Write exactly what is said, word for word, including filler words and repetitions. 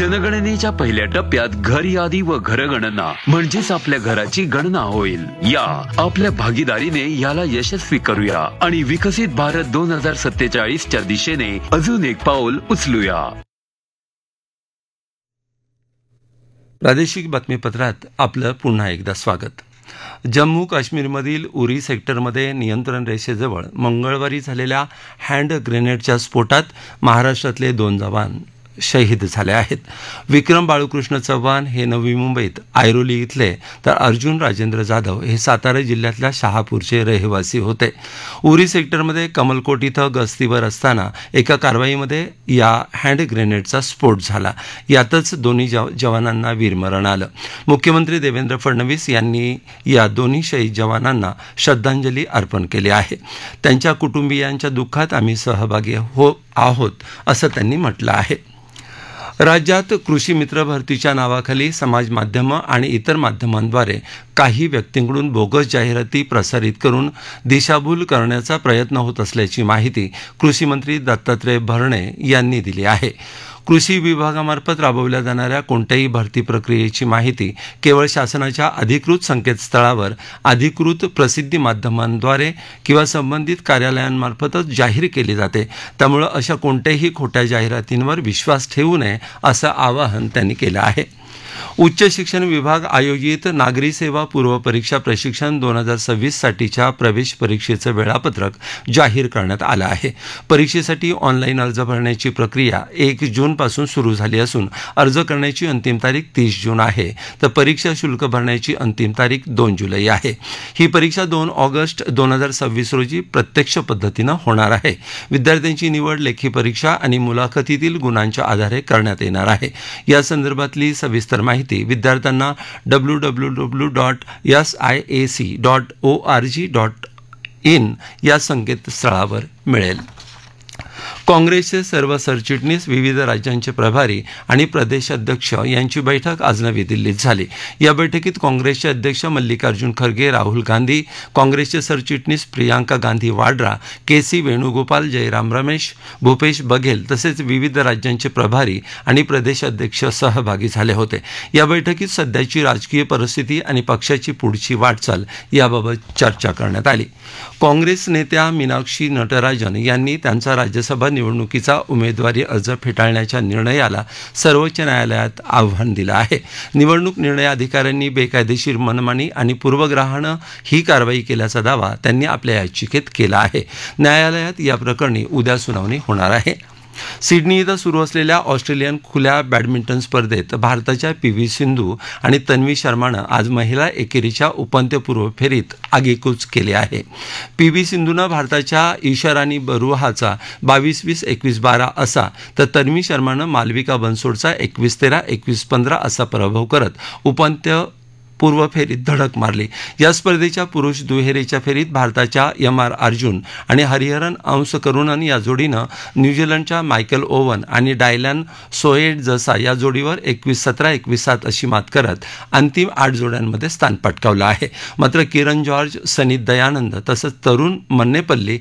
जनगणनेच्या पहिल्या टप्प्यात घर यादी व घरगणना म्हणजेच आपल्या घराची गणना होईल. या आपल्या भागीदारीने याला यशस्वी करूया आणि विकसित भारत दोन हजार सत्तेचाळीस च्या दिशेने अजून एक पाऊल उचलूया. प्रादेशिक बातमीपत्रात आपलं पुन्हा एकदा स्वागत. जम्मू काश्मीरमधील उरी सेक्टरमध्ये नियंत्रण रेषेजवळ मंगळवारी झालेल्या हँड ग्रेनेडच्या स्फोटात महाराष्ट्रातले दोन जवान शहीद झाले आहेत. विक्रम बाळकृष्ण चव्हाण हे नवी मुंबईत आयरोली इथले तर अर्जुन राजेंद्र जाधव हे सातारा जिल्ह्यातल्या शहापूरचे रहिवासी होते. उरी सेक्टरमध्ये कमलकोट इथं गस्तीवर असताना एका कारवाईमध्ये या हँड ग्रेनेडचा स्फोट झाला. यातच दोन्ही जव जवानांना वीरमरण आलं. मुख्यमंत्री देवेंद्र फडणवीस यांनी या दोन्ही शहीद जवानांना श्रद्धांजली अर्पण केली आहे. त्यांच्या कुटुंबियांच्या दुःखात आम्ही सहभागी हो आहोत असं त्यांनी म्हटलं आहे. राज्यात कृषी मित्र भरतीच्या नावाखाली समाज माध्यमं आणि इतर माध्यमांद्वारे काही व्यक्तींकडून बोगस जाहिराती प्रसारित करून दिशाभूल करण्याचा प्रयत्न होत असल्याची माहिती कृषी मंत्री दत्तात्रय भरणे यांनी दिली आहे. कृषी विभागामार्फत राबवल्या जाणाऱ्या कोणत्याही भरती प्रक्रियेची माहिती केवळ शासनाच्या अधिकृत संकेतस्थळावर अधिकृत प्रसिद्धी माध्यमांद्वारे किंवा संबंधित कार्यालयांमार्फतच जाहीर केली जाते. त्यामुळे अशा कोणत्याही खोट्या जाहिरातींवर विश्वास ठेवू नये असं आवाहन त्यांनी केलं आहे. उच्च शिक्षण विभाग आयोजित नागरी सेवा पूर्व परीक्षा प्रशिक्षण दोन हजार सव्वीस साठीच्या प्रवेश परीक्षेचं वेळापत्रक जाहीर करण्यात आलं आहे. परीक्षेसाठी ऑनलाईन अर्ज भरण्याची प्रक्रिया एक जूनपासून सुरू झाली असून अर्ज करण्याची अंतिम तारीख तीस जून आहे, तर परीक्षा शुल्क भरण्याची अंतिम तारीख दोन जुलै आहे. ही परीक्षा दोन ऑगस्ट दोन हजार सव्वीस रोजी प्रत्यक्ष पद्धतीनं होणार आहे. विद्यार्थ्यांची निवड लेखी परीक्षा आणि मुलाखतीतील गुणांच्या आधारे करण्यात येणार आहे. या संदर्भातली सविस्तर माहिती विद्यार्थ्यांना W W W dot S I A C dot O R G dot in या संकेतस्थळावर मिळेल. काँग्रेसचे सर्व सरचिटणीस, विविध राज्यांचे प्रभारी आणि प्रदेशाध्यक्ष यांची बैठक आज नवी दिल्लीत झाली. या बैठकीत काँग्रेसचे अध्यक्ष मल्लिकार्जुन खरगे, राहुल गांधी, काँग्रेसचे सरचिटणीस प्रियांका गांधी वाड्रा, के सी वेणुगोपाल, जयराम रमेश, भूपेश बघेल तसेच विविध राज्यांचे प्रभारी आणि प्रदेशाध्यक्ष सहभागी झाले होते. या बैठकीत सध्याची राजकीय परिस्थिती आणि पक्षाची पुढची वाटचाल याबाबत चर्चा करण्यात आली. काँग्रेस नेत्या मीनाक्षी नटराजन यांनी त्यांचा राज्यसभा निवडणुकीचा उमेदवारी अर्ज फेटाळण्याच्या निर्णयाला सर्वोच्च न्यायालयात आव्हान दिलं आहे. निवडणूक निर्णय अधिकाऱ्यांनी बेकायदेशीर मनमानी आणि पूर्वग्रहानं ही कारवाई केल्याचा दावा त्यांनी आपल्या याचिकेत केला आहे. न्यायालयात या प्रकरणी उद्या सुनावणी होणार आहे. सिडनी इथं सुरू असलेल्या ऑस्ट्रेलियन खुल्या बॅडमिंटन स्पर्धेत भारताच्या पी व्ही सिंधू आणि तन्वी शर्मानं आज महिला एकेरीच्या उपांत्यपूर्व फेरीत आगेकूच केली आहे. पी व्ही सिंधूनं भारताच्या ईशाराणी बरुहाचा बावीस वीस एकवीस बारा असा तर तन्वी शर्मानं मालविका बनसोडचा एकवीस तेरा एकवीस पंधरा असा पराभव करत उपांत्य पूर्व फेरीत धडक मारली. या स्पर्धेच्या पुरुष दुहेरीच्या फेरीत भारताच्या एम आर अर्जुन आणि हरिहरन अंशकरुणन या जोडीनं न्यूझीलंडच्या मायकेल ओवन आणि डायलन सोएड जसा या जोडीवर एकवीस सतरा एकवीस सात अशी मात करत अंतिम आठ जोड्यांमध्ये स्थान पटकावलं आहे. मात्र किरण जॉर्ज, सनी दयानंद तसंच तरुण मन्नेपल्ली